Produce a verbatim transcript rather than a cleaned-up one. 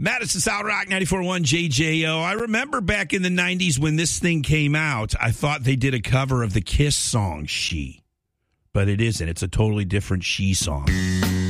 Madison South Rock ninety-four point one J J O. I remember back in the nineties when this thing came out, I thought they did a cover of the Kiss song, She. But it isn't. It's a totally different She song.